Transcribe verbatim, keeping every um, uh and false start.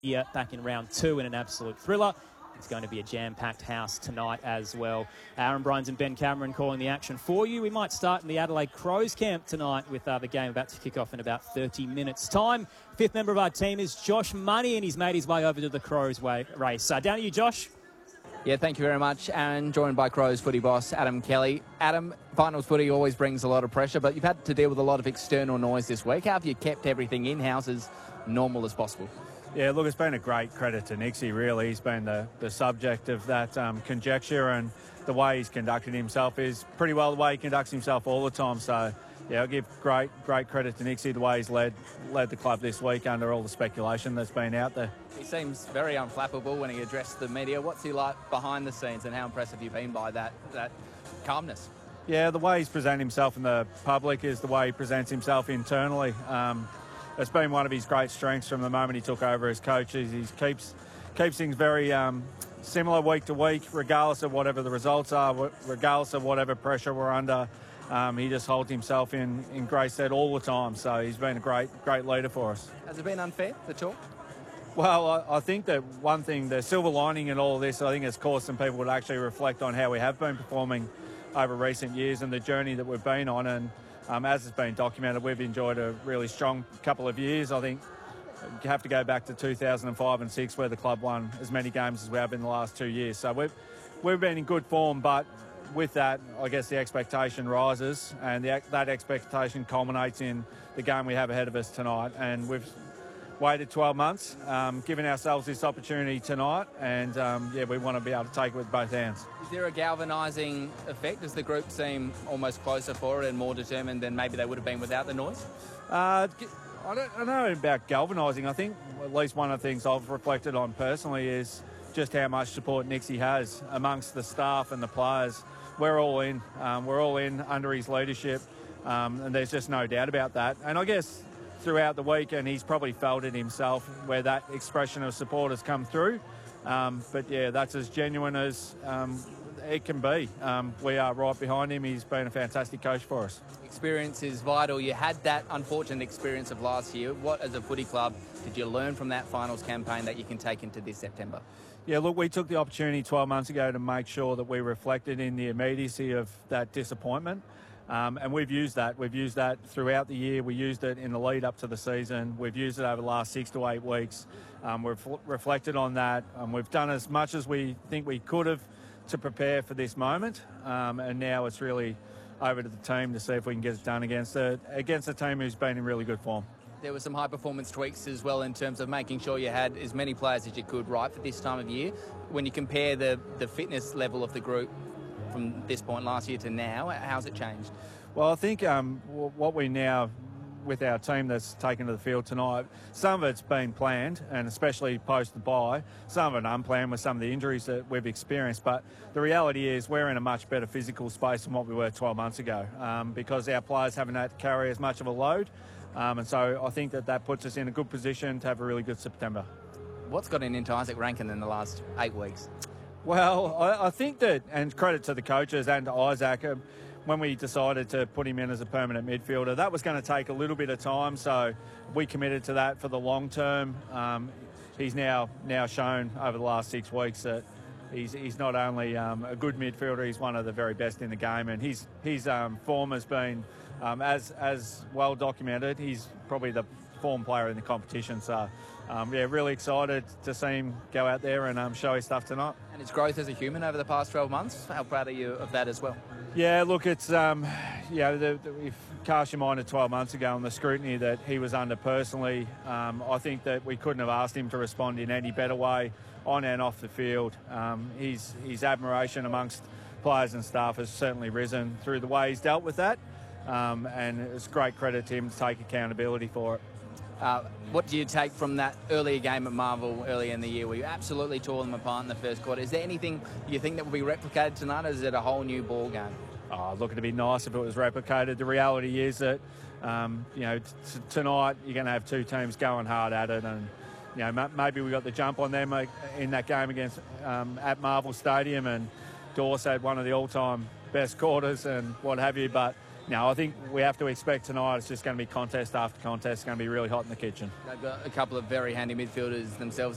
here back in round two in an absolute thriller. It's going to be a jam-packed house tonight as well. Aaron Bryans and Ben Cameron calling the action for you. We might start in the Adelaide Crows camp tonight with uh, the game about to kick off in about thirty minutes' time. Fifth member of our team is Josh Money, and he's made his way over to the Crows way, race. Uh, down to you, Josh. Yeah, thank you very much, Aaron. Joined by Crows footy boss Adam Kelly. Adam, finals footy always brings a lot of pressure, but you've had to deal with a lot of external noise this week. How have you kept everything in-house as normal as possible? Yeah, look, it's been a great credit to Nixie, really. He's been the, the subject of that um, conjecture, and the way he's conducted himself is pretty well the way he conducts himself all the time. So, yeah, I'll give great great credit to Nixie, the way he's led led the club this week under all the speculation that's been out there. He seems very unflappable when he addressed the media. What's he like behind the scenes, and how impressed have you been by that, that calmness? Yeah, the way he's presented himself in the public is the way he presents himself internally. Um, It's been one of his great strengths from the moment he took over as coach. He keeps keeps things very um, similar week to week, regardless of whatever the results are, regardless of whatever pressure we're under. Um, he just holds himself in, in great stead all the time. So he's been a great great leader for us. Has it been unfair, the talk? Well, I, I think that one thing, the silver lining in all of this, I think it's caused some people to actually reflect on how we have been performing over recent years and the journey that we've been on. And Um, as has been documented, we've enjoyed a really strong couple of years. I think you have to go back to two thousand five and six, where the club won as many games as we have in the last two years. So we've we've been in good form, but with that, I guess the expectation rises, and the, that expectation culminates in the game we have ahead of us tonight. And we've waited twelve months, um, given ourselves this opportunity tonight, and um, yeah, we want to be able to take it with both hands. Is there a galvanising effect? Does the group seem almost closer for it and more determined than maybe they would have been without the noise? Uh, I, don't, I don't know about galvanising. I think at least one of the things I've reflected on personally is just how much support Nixie has amongst the staff and the players. We're all in. Um, we're all in under his leadership, um, and there's just no doubt about that. And I guess throughout the week, and he's probably felt it himself, where that expression of support has come through. Um, but yeah, that's as genuine as um, it can be. Um, we are right behind him. He's been a fantastic coach for us. Experience is vital. You had that unfortunate experience of last year. What, as a footy club, did you learn from that finals campaign that you can take into this September? Yeah, look, we took the opportunity twelve months ago to make sure that we reflected in the immediacy of that disappointment. Um, and we've used that. We've used that throughout the year. We used it in the lead up to the season. We've used it over the last six to eight weeks. Um, we've reflected on that. Um, we've done as much as we think we could have to prepare for this moment. Um, and now it's really over to the team to see if we can get it done against a, against a team who's been in really good form. There were some high-performance tweaks as well in terms of making sure you had as many players as you could right for this time of year. When you compare the, the fitness level of the group from this point last year to now, how's it changed? Well, I think um, what we now, with our team that's taken to the field tonight, some of it's been planned, and especially post the bye, some of it unplanned with some of the injuries that we've experienced. But the reality is we're in a much better physical space than what we were twelve months ago, um, because our players haven't had to carry as much of a load. Um, and so I think that that puts us in a good position to have a really good September. What's gotten into Isaac Rankin in the last eight weeks? Well, I, I think that, and credit to the coaches and to Isaac, um, when we decided to put him in as a permanent midfielder, that was going to take a little bit of time, so we committed to that for the long term. Um, he's now now shown over the last six weeks that he's he's not only um, a good midfielder, he's one of the very best in the game, and his his um, form has been um, as as well documented. He's probably the form player in the competition, so um, yeah, really excited to see him go out there and um, show his stuff tonight. And his growth as a human over the past twelve months, how proud are you of that as well? Yeah, look, it's, um, yeah, the, the, if cast your mind to twelve months ago and the scrutiny that he was under personally, um, I think that we couldn't have asked him to respond in any better way on and off the field. Um, his, his admiration amongst players and staff has certainly risen through the way he's dealt with that, um, and it's great credit to him to take accountability for it. Uh, what do you take from that earlier game at Marvel earlier in the year where you absolutely tore them apart in the first quarter? Is there anything you think that will be replicated tonight, or is it a whole new ball game? Oh, look, it'd be nice if it was replicated. The reality is that, um, you know, t- tonight you're going to have two teams going hard at it, and, you know, m- maybe we got the jump on them in that game against um, at Marvel Stadium, and Dorse had one of the all-time best quarters and what have you, but no, I think we have to expect tonight it's just going to be contest after contest. It's going to be really hot in the kitchen. They've got a couple of very handy midfielders themselves.